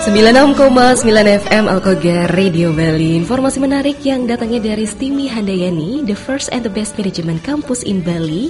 96,9 FM Alkogar Radio Bali. Informasi menarik yang datangnya dari Stimi Handayani, the first and the best management campus in Bali.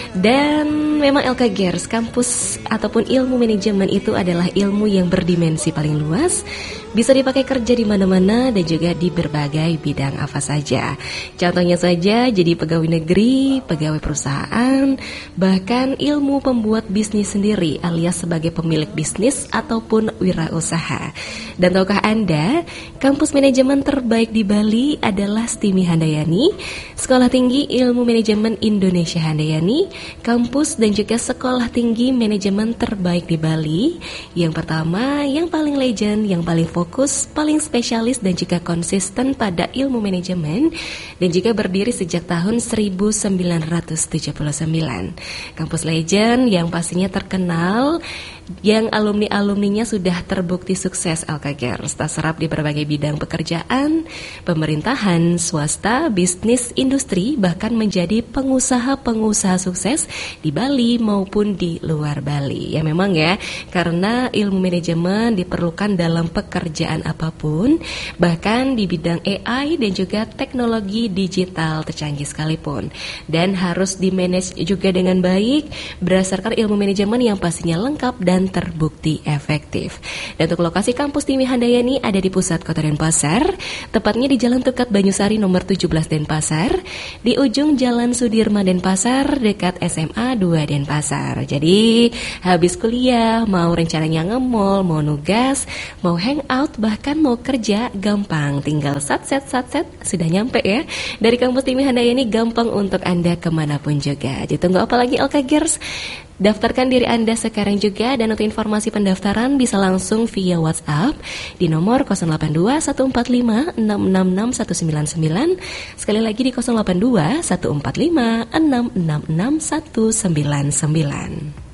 Dan memang Alkagers, kampus ataupun ilmu manajemen itu adalah ilmu yang berdimensi paling luas, bisa dipakai kerja di mana-mana dan juga di berbagai bidang apa saja. Contohnya saja jadi pegawai negeri, pegawai perusahaan, bahkan ilmu pembuat bisnis sendiri alias sebagai pemilik bisnis ataupun wirausaha. Dan tahukah Anda, kampus manajemen terbaik di Bali adalah Stimi Handayani, Sekolah Tinggi Ilmu Manajemen Indonesia Handayani, kampus dan juga sekolah tinggi manajemen terbaik di Bali. Yang pertama, yang paling legend, yang paling fokus, paling spesialis dan juga konsisten pada ilmu manajemen dan juga berdiri sejak tahun 1979. Kampus legend yang pastinya terkenal, yang alumni-alumninya sudah terbukti sukses Alkagers, terserap di berbagai bidang pekerjaan, pemerintahan, swasta, bisnis, industri, bahkan menjadi pengusaha-pengusaha sukses di Bali maupun di luar Bali. Ya memang ya, karena ilmu manajemen diperlukan dalam pekerjaan apapun, bahkan di bidang AI dan juga teknologi digital tercanggih sekalipun. Dan harus di-manage juga dengan baik berdasarkan ilmu manajemen yang pastinya lengkap dan terbukti efektif. Dan untuk lokasi kampus Stimi Handayani ada di pusat kota Denpasar, tepatnya di Jalan Tukat Banyusari nomor 17 Denpasar, di ujung Jalan Sudirman Denpasar, dekat SMA 2 Denpasar. Jadi habis kuliah, mau rencananya nge-mall, mau nugas, mau hangout, bahkan mau kerja, gampang. Tinggal satset sudah nyampe ya. Dari kampus Stimi Handayani gampang untuk Anda kemanapun juga. Jadi tunggu apa lagi Alkagers? Daftarkan diri Anda sekarang juga, dan untuk informasi pendaftaran bisa langsung via WhatsApp di nomor 082 145 666 199. Sekali lagi di 082 145 666 199.